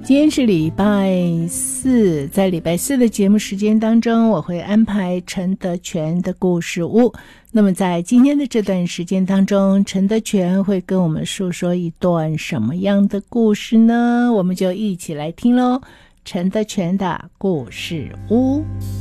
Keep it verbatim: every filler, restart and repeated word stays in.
今天是礼拜四，在礼拜四的节目时间当中，我会安排陈德全的故事屋。那么在今天的这段时间当中，陈德全会跟我们述说一段什么样的故事呢？我们就一起来听咯，陈德全的故事屋。